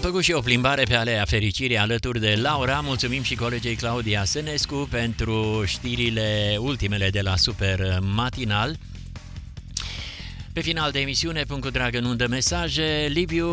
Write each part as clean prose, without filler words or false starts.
făcut și o plimbare pe Alea Fericirii alături de Laura. Mulțumim și colegei Claudia Sănescu pentru știrile ultimele de la Super Matinal. Pe final de emisiune, punct cu dragă nu dă mesaje. Liviu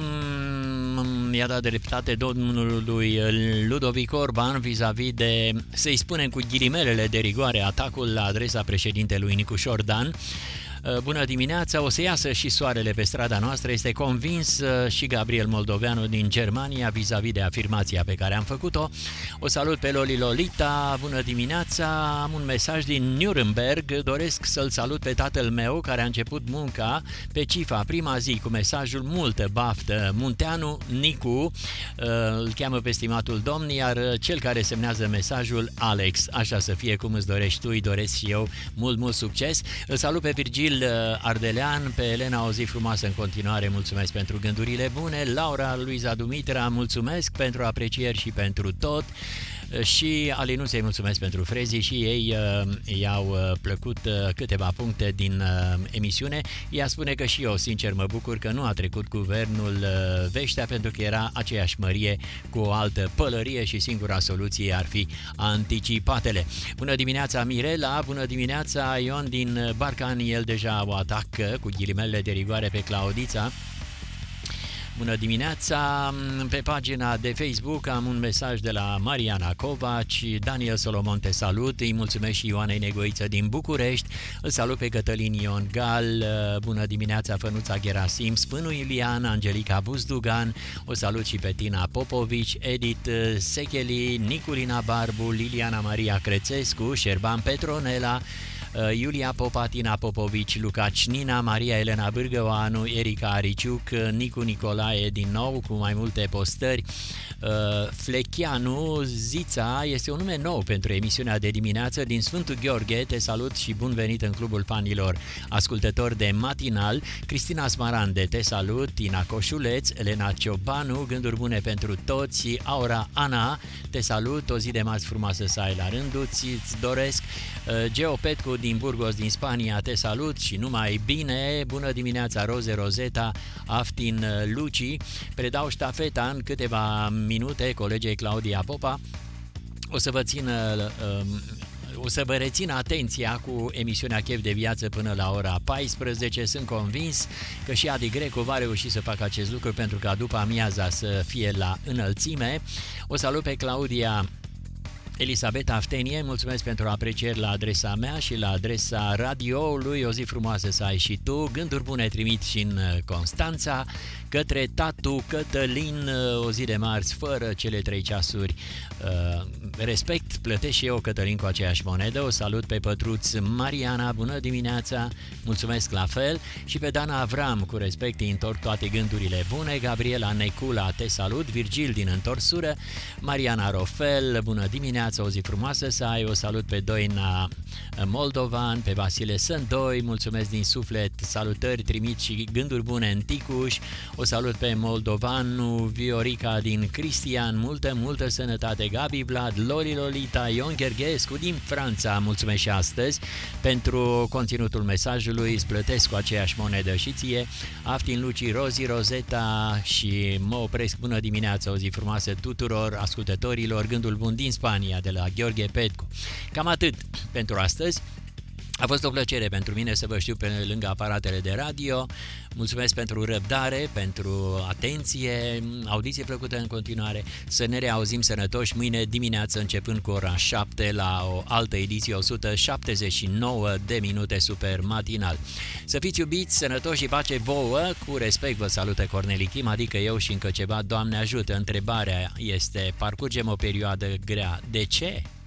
i-a dat dreptate domnului Ludovic Orban vis-a-vis de, să-i spunem cu ghilimelele de rigoare, atacul la adresa președintelui Nicușor Dan. Bună dimineața, o să iasă și soarele pe strada noastră, este convins și Gabriel Moldoveanu din Germania vis-a-vis de afirmația pe care am făcut-o. O salut pe Loli Lolita, bună dimineața, am un mesaj din Nuremberg, doresc să-l salut pe tatăl meu care a început munca pe Cifa prima zi cu mesajul multă baftă, Munteanu Nicu, îl cheamă pe stimatul domn, iar cel care semnează mesajul Alex, așa să fie cum îți dorești tu, îi doresc și eu mult succes. Îl salut pe Virgil Ardelean, pe Elena, o zi frumoasă în continuare, mulțumesc pentru gândurile bune. Laura Luiza Dumitra, mulțumesc pentru aprecieri și pentru tot. Și Alinuței mulțumesc pentru frezii și ei i-au plăcut câteva puncte din emisiune. Ea spune că și eu, sincer, mă bucur că nu a trecut guvernul Veștea, pentru că era aceeași mărie cu o altă pălărie și singura soluție ar fi anticipatele. Bună dimineața, Mirela, bună dimineața, Ion din Barcani, el deja o atacă cu ghilimele de rigoare pe Claudița. Bună dimineața! Pe pagina de Facebook am un mesaj de la Mariana Covaci. Daniel Solomon te salut, îi mulțumesc și Ioanei Negoiță din București, îl salut pe Cătălin Ion Gal, bună dimineața Fănuța Gerasim, Spânu Ilian, Angelica Buzdugan, o salut și pe Tina Popovici, Edith Secheli, Niculina Barbu, Liliana Maria Crețescu, Șerban Petronela, Iulia Popatina Popovici, Luca Cnina, Maria Elena Bârgăoanu, Erica Ariciuc, Nicu Nicolae din nou cu mai multe postări, Flechianu Zița, este un nume nou pentru emisiunea de dimineață din Sfântul Gheorghe, te salut și bun venit în clubul fanilor ascultători de matinal. Cristina Smarande, te salut, Tina Coșuleț, Elena Ciobanu, gânduri bune pentru toți, Aura Ana, te salut, o zi de marți frumoasă să ai la rândul, ți-ți doresc. Geo Petcu din Burgos, din Spania, te salut și numai bine, bună dimineața Roze Rozeta, Aftin Luci, predau ștafeta în câteva minute colegei Claudia Popa, o să vă rețin atenția cu emisiunea Chef de Viață până la ora 14. Sunt convins că și Adi Grecu va reuși să facă acest lucru pentru ca după amiaza să fie la înălțime. O salut pe Claudia Elisabeta Aftenie, mulțumesc pentru aprecieri la adresa mea și la adresa radioului, o zi frumoasă să ai și tu, gânduri bune trimit și în Constanța, către tatu Cătălin, o zi de marți fără cele 3 ceasuri, respect, plătesc și eu Cătălin cu aceeași monedă, o salut pe Pătruț Mariana, bună dimineața, mulțumesc la fel, și pe Dana Avram, cu respect îi întorc toate gândurile bune, Gabriela Necula, te salut, Virgil din Întorsură, Mariana Rofel, bună dimineața, o zi frumoasă să ai, o salut pe Doina Moldovan, pe Vasile Sândoi, mulțumesc din suflet, salutări, trimit și gânduri bune în Ticuș, o salut pe Moldovanu, Viorica din Cristian, multă sănătate, Gabi Vlad, Loli Lolita, Ion Gherghescu din Franța, mulțumesc și astăzi pentru conținutul mesajului, îți plătesc cu aceeași monedă și ție, Aftin Luci, Rozi Rozeta și mă opresc, bună dimineața, o zi frumoasă tuturor ascultătorilor, gândul bun din Spania, de la Gheorghe Petcu. Cam atât pentru astăzi. A fost o plăcere pentru mine să vă știu pe lângă aparatele de radio. Mulțumesc pentru răbdare, pentru atenție, audiție plăcută în continuare. Să ne reauzim sănătoși mâine dimineață începând cu ora 7 la o altă ediție, 179 de minute super matinal. Să fiți iubiți, sănătoși și pace vouă, cu respect vă salută Corneli Chim, adică eu și încă ceva, Doamne ajută. Întrebarea este, parcurgem o perioadă grea. De ce?